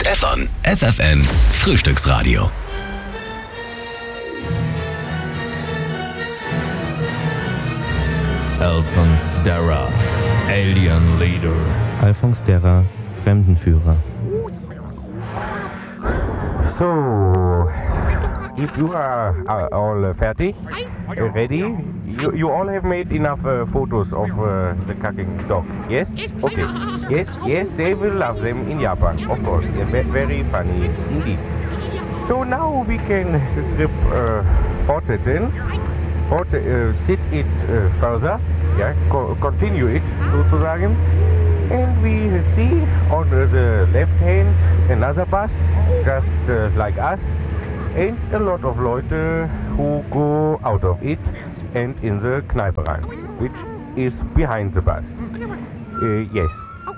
Stefan, FFN Frühstücksradio. Alphonse Darra, Alien Leader. Alphonse Darra, Fremdenführer. So, if you are all fertig, ready, you all have made enough photos of the cooking dog, yes? Okay, yes, they will love them in Japan, of course, very funny indeed. So now we can the trip fortsetzen, sit it further, yeah, continue it sozusagen. And we see on the left hand another bus, just like us, and a lot of Leute who go out of it and in the Kneipe rein, which is behind the bus. Yes.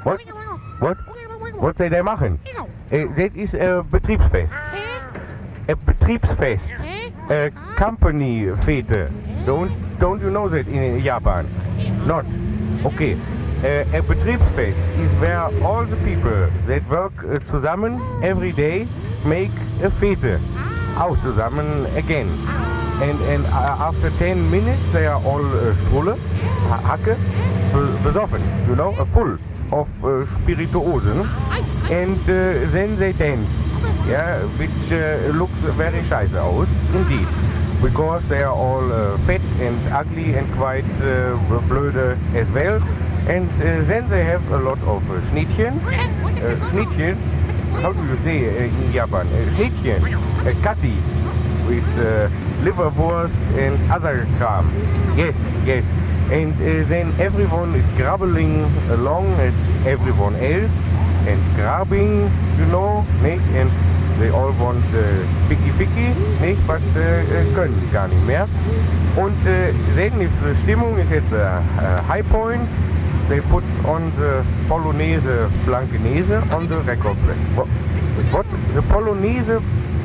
What say they machen? That is a Betriebsfest. A Betriebsfest. A company fete. Don't you know that in Japan? Not. Okay. A Betriebsfest is where all the people that work zusammen every day make a Fete. Auch zusammen again. And after 10 minutes they are all Strulle, Hacke, besoffen, you know, full of Spirituosen. And then they dance, yeah, which looks very scheiße aus, indeed. Because they are all fat and ugly and quite blöde as well. And then they have a lot of Schnittchen. Schnittchen, how do you say in Japan? Schnittchen, cutties with liverwurst and other kram. Yes. And then everyone is grabbling along at everyone else and grabbing, you know, nicht? And they all want Ficky, nicht? But können gar nicht mehr. Und then if the Stimmung is at a high point, they put on the Polonaise Blankenese on the record player. What? The Polonaise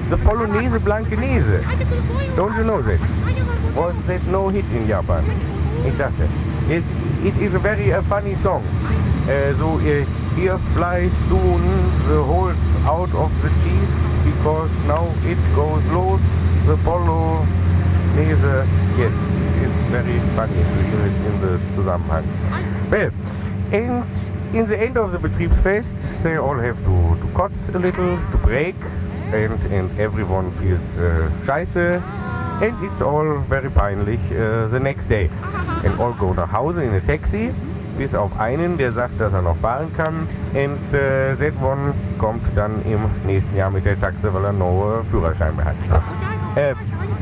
Blankenese? Don't you know that? Was that no hit in Japan? Ich dachte. Yes, it is a very funny song. So here flies soon the holes out of the cheese because now it goes los. The Polonaise. Yes, it is very funny to hear it in the Zusammenhang. Well, and in the end of the Betriebsfest, they all have to kotz a little, to break, and everyone feels scheiße, and it's all very peinlich the next day. And all go nach Hause in a taxi, bis auf einen, der sagt, dass er noch fahren kann, and that one kommt dann im nächsten Jahr mit der Taxe, weil er noch Führerschein mehr hat.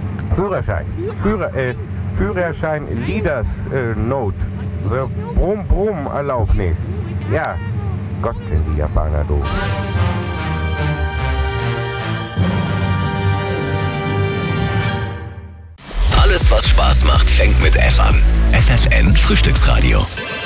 Führerschein Leaders Note. The Brumm Erlaubnis. Ja, Gott kennt die Japaner doof. Alles, was Spaß macht, fängt mit F an. FFN Frühstücksradio.